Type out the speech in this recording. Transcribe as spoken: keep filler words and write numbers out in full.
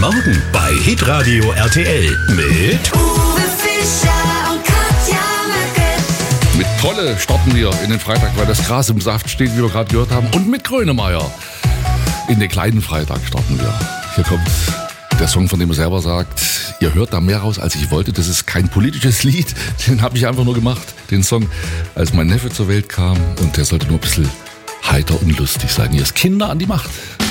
Morgen bei Hitradio R T L mit Uwe Fischer und Katja Möcke. Mit Tolle starten wir in den Freitag, weil das Gras im Saft steht, wie wir gerade gehört haben. Und mit Grönemeyer. In den kleinen Freitag starten wir. Hier kommt der Song, von dem er selber sagt, ihr hört da mehr raus, als ich wollte. Das ist kein politisches Lied, den habe ich einfach nur gemacht. Den Song, als mein Neffe zur Welt kam. Und der sollte nur ein bisschen heiter und lustig sein. Hier ist Kinder an die Macht.